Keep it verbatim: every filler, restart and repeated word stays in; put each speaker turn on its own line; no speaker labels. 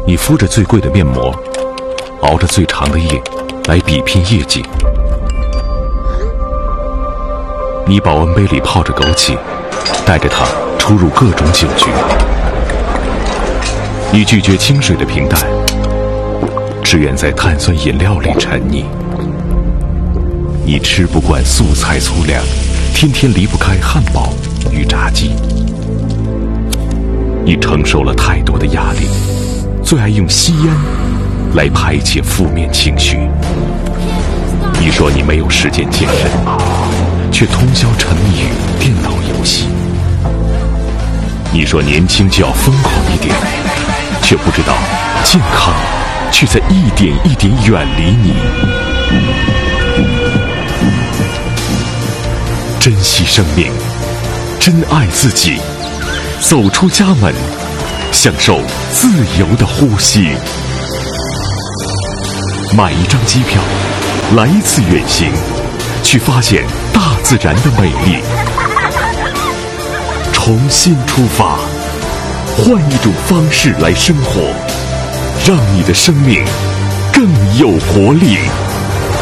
你敷着最贵的面膜，熬着最长的夜，来比拼业绩。你保温杯里泡着枸杞，带着它出入各种酒局。你拒绝清水的平淡，只愿在碳酸饮料里沉溺。你吃不惯素菜粗粮，天天离不开汉堡与炸鸡。你承受了太多的压力，最爱用吸烟来排解负面情绪。你说你没有时间健身，却通宵沉迷于电脑游戏。你说年轻就要疯狂一点，却不知道健康却在一点一点远离你。珍惜生命，珍爱自己，走出家门，享受自由的呼吸。买一张机票，来一次远行，去发现大自然的美丽。重新出发，换一种方式来生活，让你的生命更有活力。